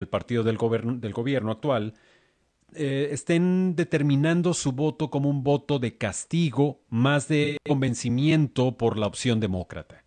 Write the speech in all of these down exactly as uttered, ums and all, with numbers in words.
del partido del, gobierno, del gobierno actual eh, estén determinando su voto como un voto de castigo más de convencimiento por la opción demócrata.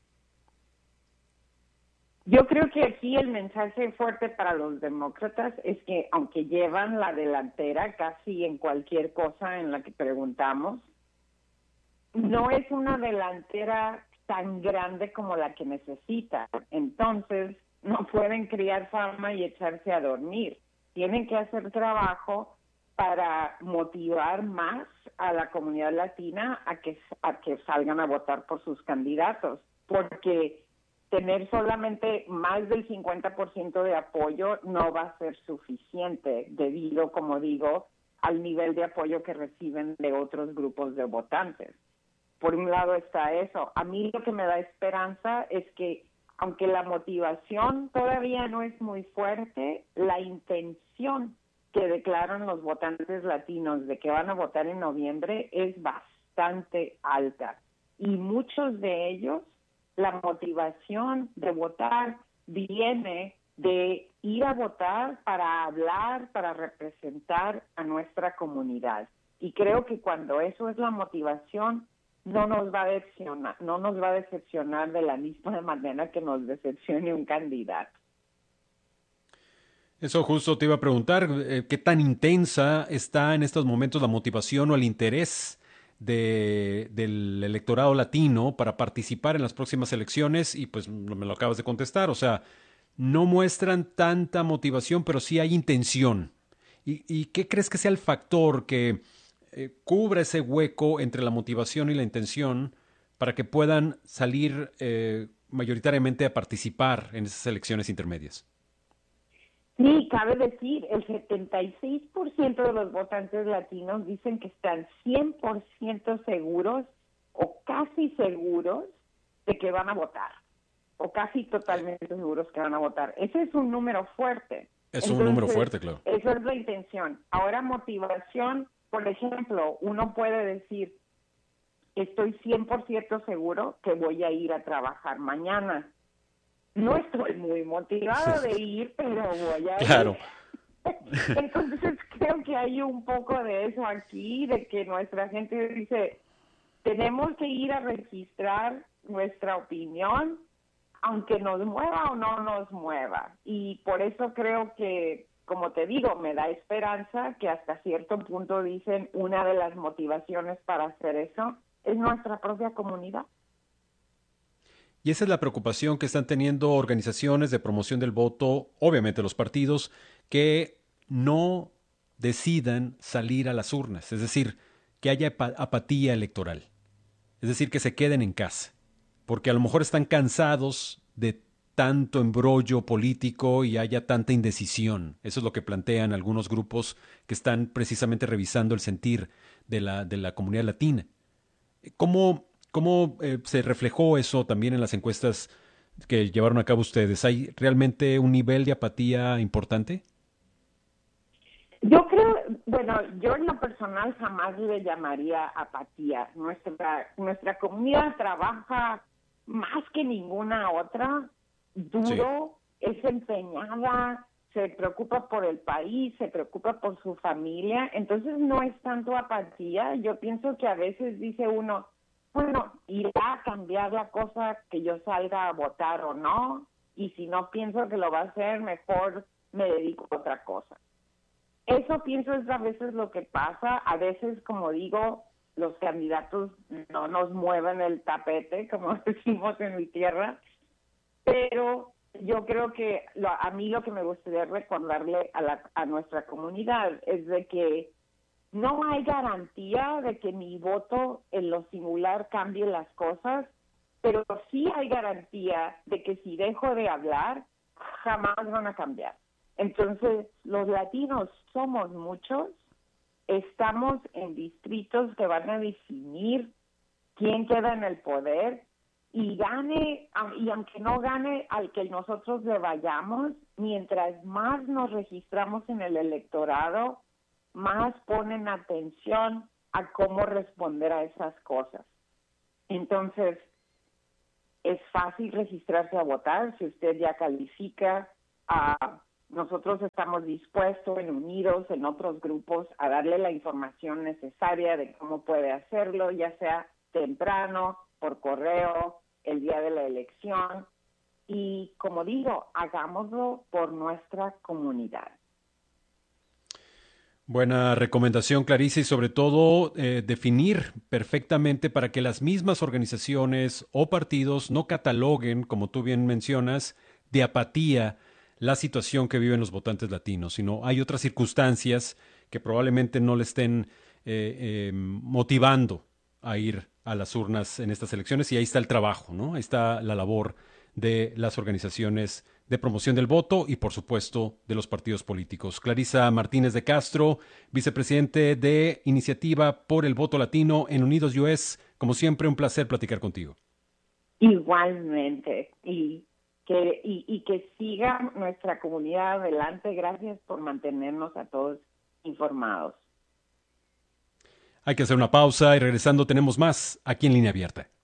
Yo creo que aquí el mensaje fuerte para los demócratas es que aunque llevan la delantera casi en cualquier cosa en la que preguntamos, no es una delantera tan grande como la que necesita. Entonces, no pueden criar fama y echarse a dormir. Tienen que hacer trabajo para motivar más a la comunidad latina a que, a que salgan a votar por sus candidatos, porque tener solamente más del cincuenta por ciento de apoyo no va a ser suficiente debido, como digo, al nivel de apoyo que reciben de otros grupos de votantes. Por un lado está eso. A mí lo que me da esperanza es que, aunque la motivación todavía no es muy fuerte, la intención que declaran los votantes latinos de que van a votar en noviembre es bastante alta. Y muchos de ellos, la motivación de votar viene de ir a votar para hablar, para representar a nuestra comunidad. Y creo que cuando eso es la motivación, no nos va a decepcionar, no nos va a decepcionar de la misma manera que nos decepcione un candidato. Eso justo te iba a preguntar, eh, ¿qué tan intensa está en estos momentos la motivación o el interés de, del electorado latino para participar en las próximas elecciones? Y pues me lo acabas de contestar, o sea, no muestran tanta motivación, pero sí hay intención. ¿Y, y qué crees que sea el factor que eh, cubra ese hueco entre la motivación y la intención para que puedan salir eh, mayoritariamente a participar en esas elecciones intermedias? Sí, cabe decir, el setenta y seis por ciento de los votantes latinos dicen que están cien por ciento seguros o casi seguros de que van a votar, o casi totalmente seguros que van a votar. Ese es un número fuerte. Es un número Entonces, fuerte, claro. esa es la intención. Ahora, motivación, por ejemplo, uno puede decir, estoy cien por ciento seguro que voy a ir a trabajar mañana. No estoy muy motivado de ir, pero voy a ir. Claro. Entonces creo que hay un poco de eso aquí, de que nuestra gente dice, tenemos que ir a registrar nuestra opinión, aunque nos mueva o no nos mueva. Y por eso creo que, como te digo, me da esperanza que hasta cierto punto dicen una de las motivaciones para hacer eso es nuestra propia comunidad. Y esa es la preocupación que están teniendo organizaciones de promoción del voto, obviamente los partidos, que no decidan salir a las urnas, es decir, que haya apatía electoral, es decir, que se queden en casa, porque a lo mejor están cansados de tanto embrollo político y haya tanta indecisión. Eso es lo que plantean algunos grupos que están precisamente revisando el sentir de la, de la comunidad latina. ¿Cómo, cómo eh, se reflejó eso también en las encuestas que llevaron a cabo ustedes? ¿Hay realmente un nivel de apatía importante? Yo creo, bueno, yo en lo personal jamás le llamaría apatía. Nuestra, nuestra comunidad trabaja más que ninguna otra, Sí. duro, es empeñada, se preocupa por el país, se preocupa por su familia, entonces no es tanto apatía. Yo pienso que a veces dice uno, bueno, irá a cambiar la cosa que yo salga a votar o no, y si no pienso que lo va a hacer, mejor me dedico a otra cosa. Eso pienso es a veces lo que pasa. A veces, como digo, los candidatos no nos mueven el tapete, como decimos en mi tierra, pero yo creo que lo, a mí lo que me gustaría recordarle a, la, a nuestra comunidad es de que no hay garantía de que mi voto en lo singular cambie las cosas, pero sí hay garantía de que si dejo de hablar, jamás van a cambiar. Entonces, los latinos somos muchos, estamos en distritos que van a definir quién queda en el poder y gane, y aunque no gane al que nosotros le vayamos, mientras más nos registramos en el electorado, más ponen atención a cómo responder a esas cosas. Entonces, es fácil registrarse a votar si usted ya califica a nosotros estamos dispuestos, en unidos en otros grupos, a darle la información necesaria de cómo puede hacerlo, ya sea temprano, por correo, el día de la elección. Y como digo, hagámoslo por nuestra comunidad. Buena recomendación, Clarice, y sobre todo eh, definir perfectamente para que las mismas organizaciones o partidos no cataloguen, como tú bien mencionas, de apatía la situación que viven los votantes latinos, sino hay otras circunstancias que probablemente no le estén eh, eh, motivando a ir a las urnas en estas elecciones, y ahí está el trabajo, ¿no? Ahí está la labor de las organizaciones de promoción del voto y, por supuesto, de los partidos políticos. Clarisa Martínez de Castro, vicepresidente de Iniciativa por el Voto Latino en Unidos U S, como siempre, un placer platicar contigo. Igualmente, y que, y, y que siga nuestra comunidad adelante. Gracias por mantenernos a todos informados. Hay que hacer una pausa y regresando tenemos más aquí en Línea Abierta.